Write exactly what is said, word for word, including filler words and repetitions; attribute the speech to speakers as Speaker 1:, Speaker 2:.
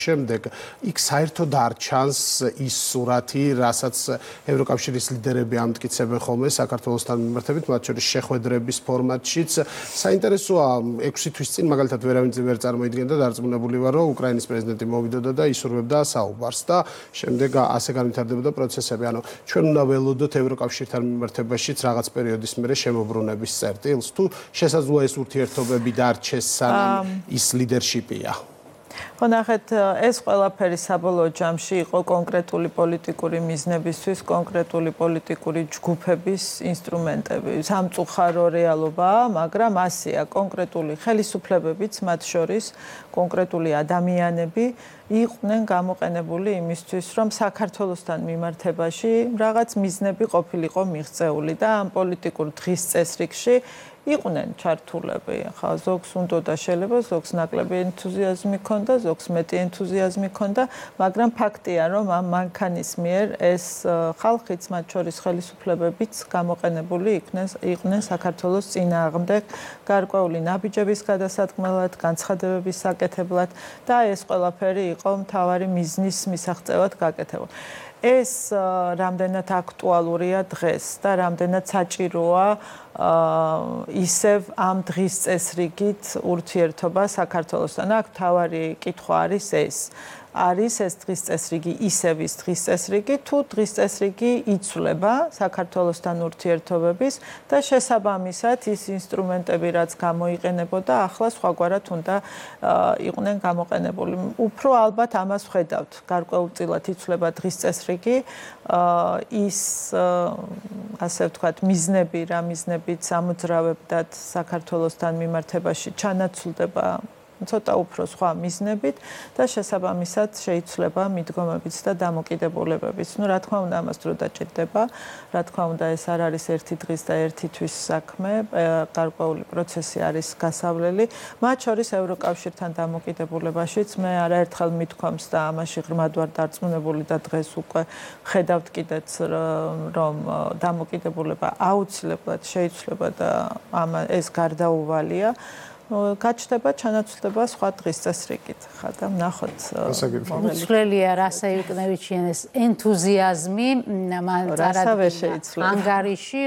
Speaker 1: შემდეგ იქ საერთოდ არ ჩანს ის სურათი, რასაც ევროკავშირის ლიდერები ამტკიცებენ ხოლმე საქართველოსთან მიმართებით, მათ შორის შეხვედრების ფორმატშიც. საინტერესოა, ექვსი თვის წინ მაგალითად ვერავინ ვერ წარმოიდგენდა, დარწმუნებული ვარ, რომ უკრაინის პრეზიდენტი მოვიდოდა და ისურვებდა საუბარს და შემდეგ ასე განვითარდებოდა პროცესები. ანუ ჩვენ უნდა ველოდოთ ევროკავშირთან მიმართებაშიც რაღაც პერიოდის მერე შემოbrunების წერტილს, თუ შესაძლოა ეს ურთიერთობები დარჩეს, სანამ ის ლიდერშიპია.
Speaker 2: ხო ნახეთ, ეს ყველაფერი საბოლოო ჯამში იყო კონკრეტული პოლიტიკური მიზნებისთვის, კონკრეტული პოლიტიკური ჯგუფების ინსტრუმენტები. სამწუხარო რეალობაა, მაგრამ ასეა, კონკრეტული ხელისუფლებებიც, მათ შორის კონკრეტული ადამიანები იყვნენ გამოყენებული იმისთვის, რომ საქართველოსთან მიმართებაში რაღაც მიზნები ყოფილიყო მიღწეული და ამ პოლიტიკურ დღის წესრიგში იყვნენ ჩართულები. ხა ზოგს უნდოდა შეიძლება, ზოგს ნაკლები ენთუზიაზმი ჰქონდა, ზოგს მეტი ენთუზიაზმი ჰქონდა, მაგრამ ფაქტია, რომ ამ მანქანის მიერ ეს ხალხიც, მათ შორის ხელისუფლებებიც გამოყენებული იყვნენ საქართველოს წინააღმდეგ გარკვეული ნაბიჯების გადასადგმელად, განცხადებების საკეთებლად და ეს ყველაფერი იყო მთავარი მიზნის მისაღწევად გაკეთებული. ეს რამდენად აკტუალურია დღეს და რამდენად საჭიროა ისევ ამ დღის წესრიგით ურთიერთობა საქართველოსთან. აქ მთავარი კითხვა არის ეს. არის ეს დღის წესრიგი ისევ ის დღის წესრიგი, თუ დღის წესრიგი იცვლება საქართველოსთან ურთიერთობების და შესაბამისად ის ინსტრუმენტები, რაც გამოიყენებოდა, ახლა სხვაგვარად უნდა იყვნენ გამოყენებული. უფრო ალბათ ამას ვხედავთ. გარკვეულწილად იცვლება დღის წესრიგი, ის ასე ვთქვათ, მიზნები, რა მიზნებით ამოძრავებდათ საქართველოსთან მიმართებაში ჩანაცვლდება ცოტა უფრო სხვა მიზნებით და შესაბამისად შეიცვლება მიდგომებიც და დამოკიდებულებებიც. ნუ რა თქმა უნდა, ამას დრო დაჭირდება. რა თქმა უნდა, ეს არ არის ერთი დღის და ერთი თვის საქმე, გარკვეული პროცესი არის გასავლელი. მათ შორის ევროკავშირთან დამოკიდებულებაშიც მე არაერთხელ მithქვამს და ამაში ღრმად ვარ დარწმუნებული და დღეს უკვე ხედავთ კიდეც, რომ დამოკიდებულება აუცილებლად შეიცვლება და ეს გარდაუვალია. გაჩნდება ჩანაცვლება სხვა დღის წესრიგით. ხა და ვნახოთ.
Speaker 3: უცვლელია რასა ირკნევიჩიანეს ენთუზიაზმი, მან წარადგინა ანგარიში.